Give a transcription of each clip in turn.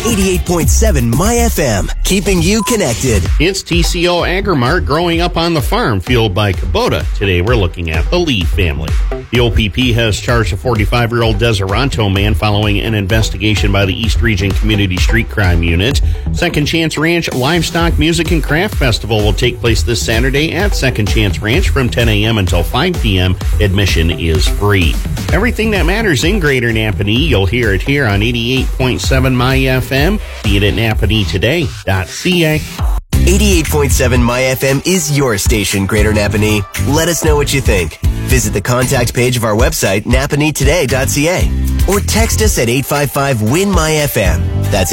88.7 My FM, keeping you connected. It's TCO Agrimart growing up on the farm, fueled by Kubota. Today we're looking at the Lee family. The OPP has charged a 45-year-old Deseronto man following an investigation by the East Region Community Street Crime Unit. Second Chance Ranch Livestock Music and Craft Festival will take place this Saturday at Second Chance Ranch from 10 a.m. until 5 p.m. Admission is free. Everything that matters in Greater Napanee, you'll hear it here on 88.7 My FM. See it at napaneetoday.ca. 88.7 My FM is your station, Greater Napanee. Let us know what you think. Visit the contact page of our website, napaneetoday.ca, or text us at 855-WIN-MY-FM. That's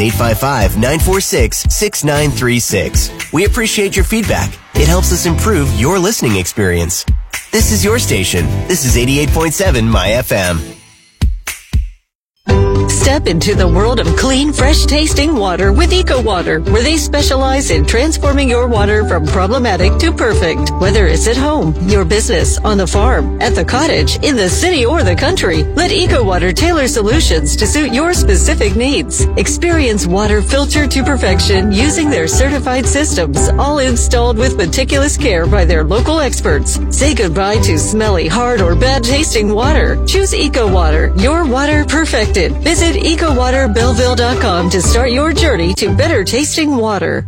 855-946-6936. We appreciate your feedback. It helps us improve your listening experience. This is your station. This is 88.7 My FM. Step into the world of clean, fresh-tasting water with EcoWater, where they specialize in transforming your water from problematic to perfect. Whether it's at home, your business, on the farm, at the cottage, in the city, or the country, let EcoWater tailor solutions to suit your specific needs. Experience water filtered to perfection using their certified systems, all installed with meticulous care by their local experts. Say goodbye to smelly, hard, or bad-tasting water. Choose EcoWater, your water perfected. Visit EcoWaterBelleville.com to start your journey to better tasting water.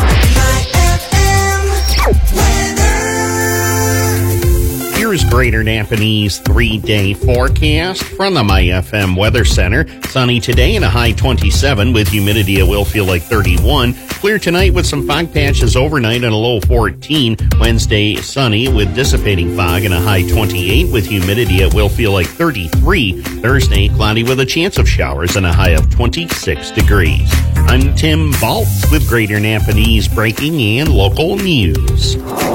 Here's Greater Napanee's 3-day forecast from the My FM Weather Center. Sunny today and a high 27 with humidity it will feel like 31. Clear tonight with some fog patches overnight and a low 14. Wednesday sunny with dissipating fog and a high 28 with humidity it will feel like 33. Thursday cloudy with a chance of showers and a high of 26 degrees. I'm Tim Baltz with Greater Napanee's breaking and local news.